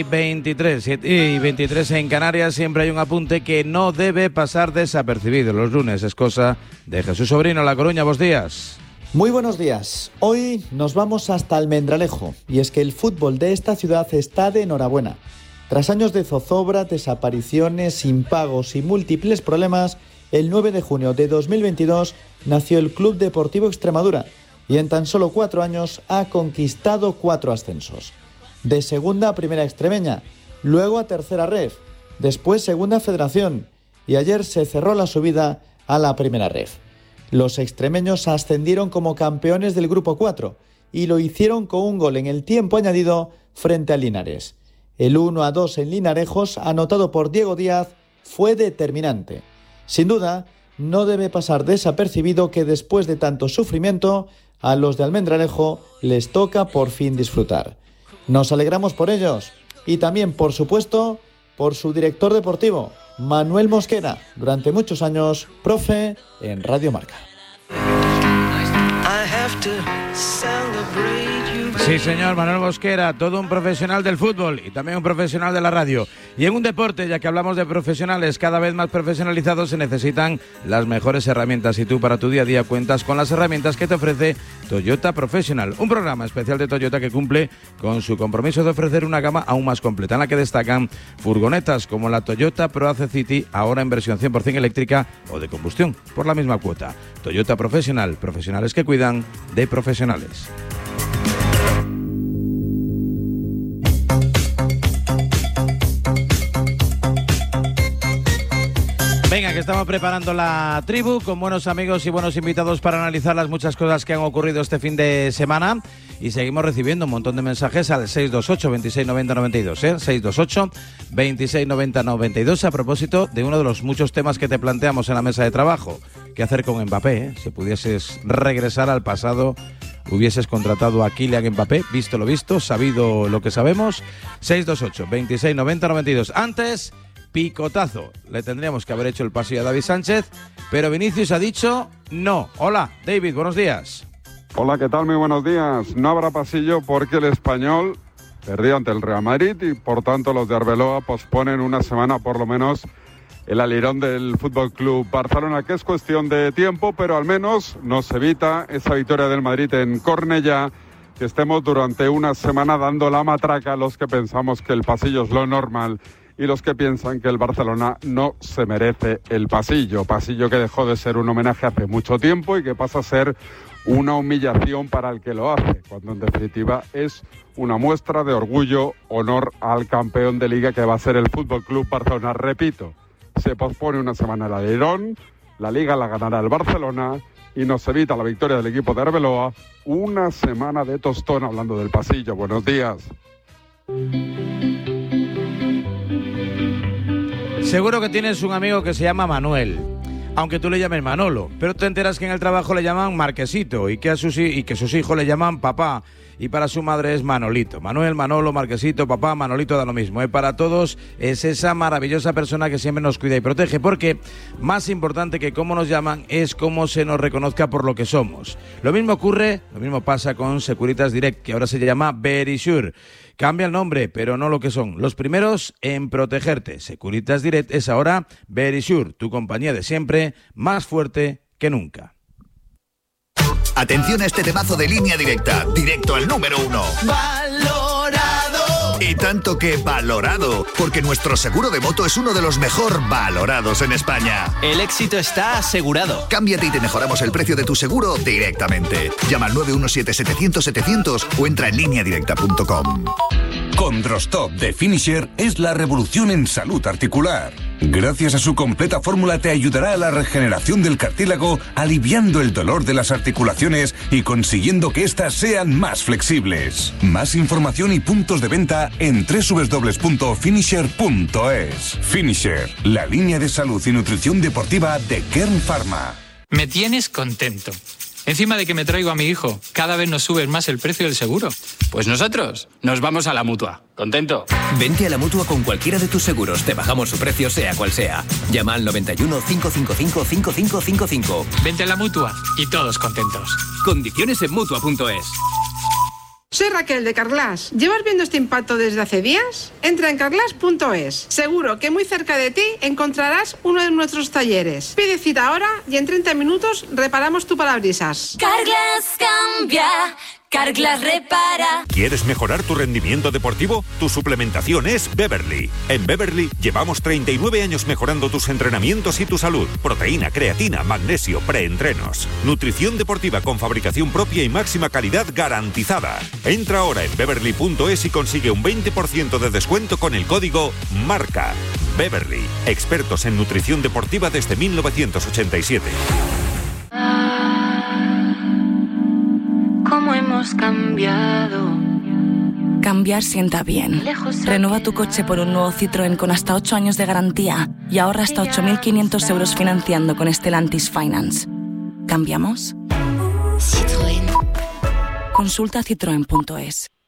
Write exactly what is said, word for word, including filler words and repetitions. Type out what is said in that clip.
veintitrés y veintitrés en Canarias. Siempre hay un apunte que no debe pasar desapercibido. Los lunes es cosa de Jesús Sobrino. La Coruña, buenos días. Muy buenos días. Hoy nos vamos hasta Almendralejo, y es que el fútbol de esta ciudad está de enhorabuena. Tras años de zozobra, desapariciones, impagos y múltiples problemas, el nueve de junio de dos mil veintidós nació el Club Deportivo Extremadura y en tan solo cuatro años ha conquistado cuatro ascensos. De segunda a primera extremeña, luego a tercera ref, después segunda federación y ayer se cerró la subida a la primera ref. Los extremeños ascendieron como campeones del grupo cuatro y lo hicieron con un gol en el tiempo añadido frente a Linares. El uno a dos en Linarejos, anotado por Diego Díaz, fue determinante. Sin duda, no debe pasar desapercibido que después de tanto sufrimiento, a los de Almendralejo les toca por fin disfrutar. Nos alegramos por ellos y también, por supuesto, por su director deportivo, Manuel Mosquera, durante muchos años profe en Radio Marca. Sí, señor, Manuel Mosquera, todo un profesional del fútbol y también un profesional de la radio. Y en un deporte, ya que hablamos de profesionales cada vez más profesionalizados, se necesitan las mejores herramientas. Y tú, para tu día a día, cuentas con las herramientas que te ofrece Toyota Professional, un programa especial de Toyota que cumple con su compromiso de ofrecer una gama aún más completa, en la que destacan furgonetas como la Toyota ProAce City, ahora en versión cien por ciento eléctrica o de combustión, por la misma cuota. Toyota Professional, profesionales que cuidan de profesionales. Venga, que estamos preparando la tribu con buenos amigos y buenos invitados para analizar las muchas cosas que han ocurrido este fin de semana. Y seguimos recibiendo un montón de mensajes al seis dos ocho, veintiséis noventa, noventa y dos, ¿eh? seis dos ocho, veintiséis noventa, noventa y dos, a propósito de uno de los muchos temas que te planteamos en la mesa de trabajo. ¿Qué hacer con Mbappé? ¿eh? Si pudieses regresar al pasado, hubieses contratado a Kylian Mbappé, visto lo visto, sabido lo que sabemos. seis dos ocho, veintiséis noventa, noventa y dos. Antes, picotazo. Le tendríamos que haber hecho el pasillo a David Sánchez, pero Vinicius ha dicho no. Hola, David, buenos días. Hola, ¿qué tal? Muy buenos días. No habrá pasillo porque el Español perdió ante el Real Madrid y por tanto los de Arbeloa posponen una semana por lo menos el alirón del Fútbol Club Barcelona, que es cuestión de tiempo, pero al menos nos evita esa victoria del Madrid en Cornellá, que estemos durante una semana dando la matraca a los que pensamos que el pasillo es lo normal y los que piensan que el Barcelona no se merece el pasillo. Pasillo que dejó de ser un homenaje hace mucho tiempo y que pasa a ser una humillación para el que lo hace, cuando en definitiva es una muestra de orgullo, honor al campeón de Liga que va a ser el Fútbol Club Barcelona. Repito, se pospone una semana el alirón, la Liga la ganará el Barcelona y nos evita la victoria del equipo de Arbeloa una semana de tostón hablando del pasillo. Buenos días. Seguro que tienes un amigo que se llama Manuel, aunque tú le llames Manolo, pero te enteras que en el trabajo le llaman Marquesito y que, a sus, y que sus hijos le llaman papá, y para su madre es Manolito. Manuel, Manolo, Marquesito, papá, Manolito, da lo mismo. ¿eh? Para todos es esa maravillosa persona que siempre nos cuida y protege, porque más importante que cómo nos llaman es cómo se nos reconozca por lo que somos. Lo mismo ocurre, lo mismo pasa con Securitas Direct, que ahora se llama Verisure. Cambia el nombre, pero no lo que son. Los primeros en protegerte. Securitas Direct es ahora Verisure, tu compañía de siempre, más fuerte que nunca. Atención a este temazo de Línea Directa, directo al número uno. ¡Valorado! Y tanto que valorado, porque nuestro seguro de moto es uno de los mejor valorados en España. El éxito está asegurado. Cámbiate y te mejoramos el precio de tu seguro directamente. Llama al nueve uno siete, setecientos, setecientos o entra en línea directa punto com. Condrostop de Finisher es la revolución en salud articular. Gracias a su completa fórmula te ayudará a la regeneración del cartílago, aliviando el dolor de las articulaciones y consiguiendo que éstas sean más flexibles. Más información y puntos de venta en doble u doble u doble u punto finisher punto es. Finisher, la línea de salud y nutrición deportiva de Kern Pharma. Me tienes contento. Encima de que me traigo a mi hijo, cada vez nos suben más el precio del seguro. Pues nosotros nos vamos a la Mutua. ¿Contento? Vente a la Mutua con cualquiera de tus seguros. Te bajamos su precio sea cual sea. Llama al noventa y uno, cinco cinco cinco, cinco cinco cinco cinco. Vente a la Mutua y todos contentos. Condiciones en Mutua punto es. Soy Raquel de Carglass. ¿Llevas viendo este impacto desde hace días? Entra en carglass punto es. Seguro que muy cerca de ti encontrarás uno de nuestros talleres. Pide cita ahora y en treinta minutos reparamos tu parabrisas. Carglass cambia. Carglass repara. ¿Quieres mejorar tu rendimiento deportivo? Tu suplementación es Beverly. En Beverly llevamos treinta y nueve años mejorando tus entrenamientos y tu salud. Proteína, creatina, magnesio, preentrenos. Nutrición deportiva con fabricación propia y máxima calidad garantizada. Entra ahora en beverly punto es y consigue un veinte por ciento de descuento con el código MARCA. Beverly, expertos en nutrición deportiva desde mil novecientos ochenta y siete. ¿Cómo hemos cambiado? Cambiar sienta bien. Renueva tu coche por un nuevo Citroën con hasta ocho años de garantía y ahorra hasta ocho mil quinientos euros financiando con Stellantis Finance. ¿Cambiamos? Citroën. Consulta citroen punto es.